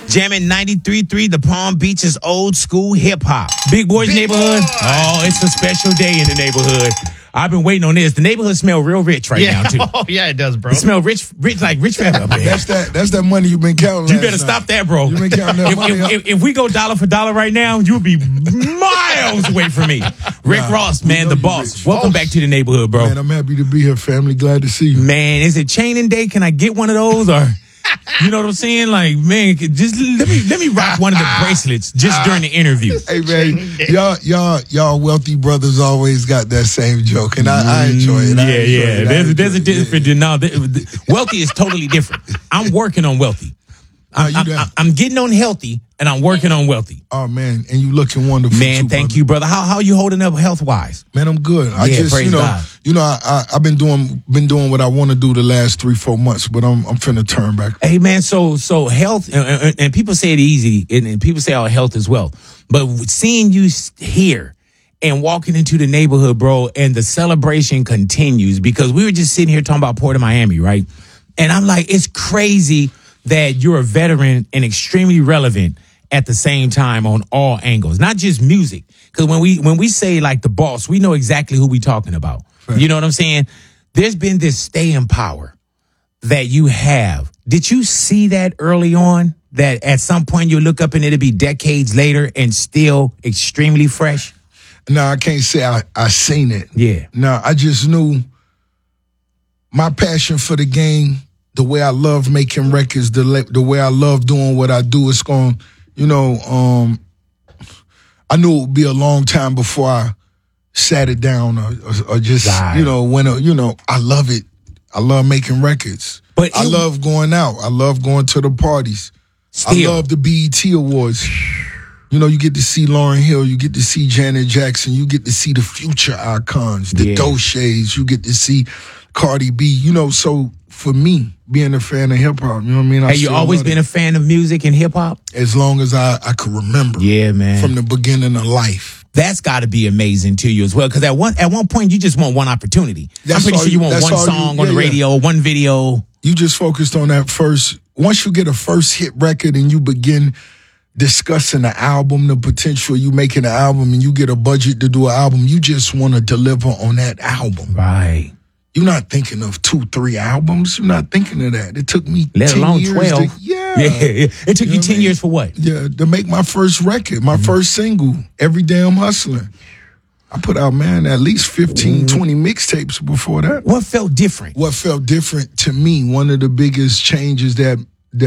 Jamming 93.3, the Palm Beaches old school hip hop. Big Boy's neighborhood. Boy. Oh, it's a special day in the neighborhood. I've been waiting on this. The neighborhood smell real rich right now too. Oh, yeah, it does, bro. It smell rich like rich fat up there. That's that money you've been counting. You better stop that, bro. You've been counting that money. If we go dollar for dollar right now, you'll be miles away from me. Rick Ross, man, the boss. Rich. Welcome back to the neighborhood, bro. Man, I'm happy to be here, family. Glad to see you. Man, is it chaining day? Can I get one of those or? You know what I'm saying? Like, man, just let me rock one of the bracelets just during the interview. Hey man, y'all wealthy brothers always got that same joke, and I enjoy it. There's a different. No, wealthy is totally different. I'm working on wealthy. I'm getting on healthy, and I'm working on wealthy. Oh man, and you looking wonderful. Man, too, thank you, brother. How you holding up health wise? Man, I'm good. I just praise God. I've been doing what I want to do the last 3-4 months, but I'm finna turn back. Hey man, so health and people say it easy, and people say health is wealth, but seeing you here and walking into the neighborhood, bro, and the celebration continues because we were just sitting here talking about Port of Miami, right? And I'm like, it's crazy that you're a veteran and extremely relevant at the same time on all angles, not just music. Because when we say like the boss, we know exactly who we talking about. Right. You know what I'm saying? There's been this staying power that you have. Did you see that early on? That at some point you look up and it'll be decades later and still extremely fresh? No, I can't say I seen it. Yeah. No, I just knew my passion for the game, the way I love making records, the way I love doing what I do, it's going, I knew it would be a long time before I sat it down or just, I love it. I love making records. But I love going out. I love going to the parties. Still. I love the BET Awards. You get to see Lauryn Hill, you get to see Janet Jackson, you get to see the future icons, the Doeches, you get to see Cardi B, so for me, being a fan of hip hop, you know what I mean? Have you always been a fan of music and hip hop? As long as I could remember. Yeah, man. From the beginning of life. That's got to be amazing to you as well, because at one point you just want one opportunity. I'm pretty sure you want one song on the radio, one video. You just focused on that first. Once you get a first hit record and you begin discussing the album, the potential you making an album, and you get a budget to do an album, you just want to deliver on that album. Right. You're not thinking of 2-3 albums. You're not thinking of that. It took me let 10 alone years 12. It took you 10 years for what? Yeah, to make my first record, my first single, Every Damn Hustling. I put out, at least 15, 20 mixtapes before that. What felt different? What felt different to me, one of the biggest changes that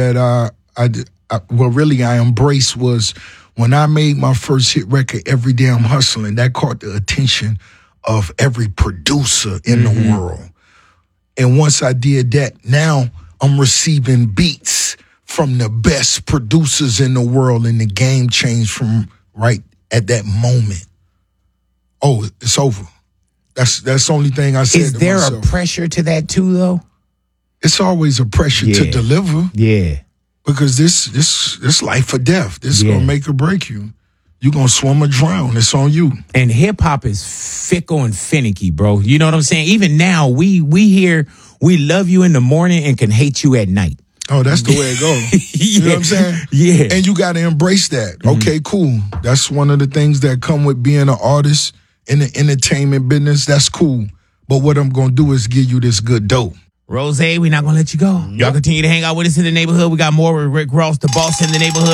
I embraced was when I made my first hit record, Every Damn Hustling. That caught the attention of every producer in the world. And once I did that, now I'm receiving beats from the best producers in the world, and the game changed from right at that moment. Oh, it's over. That's the only thing I said. Is there a pressure to that too, though? It's always a pressure to deliver. Yeah. Because this life or death. This is gonna make or break you. You're going to swim or drown. It's on you. And hip-hop is fickle and finicky, bro. You know what I'm saying? Even now, we hear we love you in the morning and can hate you at night. Oh, that's the way it goes. You know what I'm saying? Yeah. And you got to embrace that. Okay, cool. That's one of the things that come with being an artist in the entertainment business. That's cool. But what I'm going to do is give you this good dope. Rose, we're not going to let you go. Y'all continue to hang out with us in the neighborhood. We got more with Rick Ross, the boss in the neighborhood.